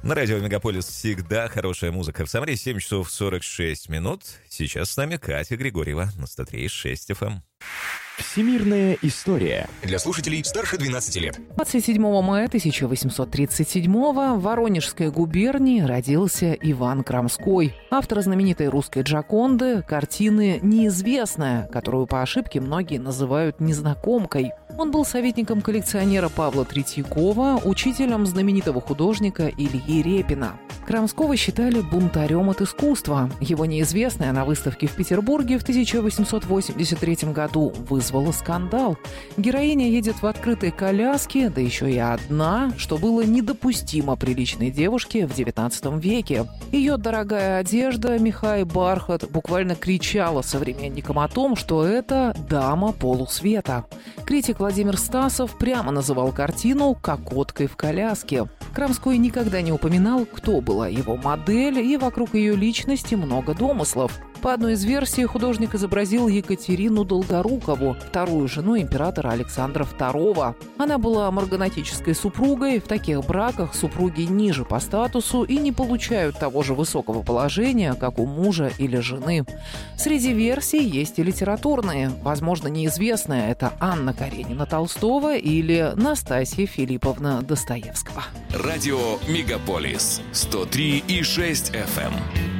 На радио «Мегаполис» всегда хорошая музыка. В Самаре 7 часов 46 минут. Сейчас с нами Катя Григорьева на 103.6 FM. Всемирная история. Для слушателей старше 12 лет. 27 мая 1837-го в Воронежской губернии родился Иван Крамской, автор знаменитой русской «Джоконды», картины «Неизвестная», которую по ошибке многие называют «незнакомкой». Он был советником коллекционера Павла Третьякова, учителем знаменитого художника Ильи Репина. Крамского считали бунтарем от искусства. Его «Неизвестная» на выставке в Петербурге в 1883 году вызвала скандал. Героиня едет в открытой коляске, да еще и одна, что было недопустимо приличной девушке в XIX веке. Ее дорогая одежда, меха и бархат буквально кричала современникам о том, что это дама полусвета. Критик Владимир Стасов прямо называл картину «кокоткой в коляске». Крамской никогда не упоминал, кто была его модель, и вокруг ее личности много домыслов. По одной из версий, художник изобразил Екатерину Долгорукову, вторую жену императора Александра II. Она была марганатической супругой. В таких браках супруги ниже по статусу и не получают того же высокого положения, как у мужа или жены. Среди версий есть и литературные. Возможно, «Неизвестная» — это Анна Каренина Толстого или Настасья Филипповна Достоевского. Радио «Мегаполис» 103.6 FM.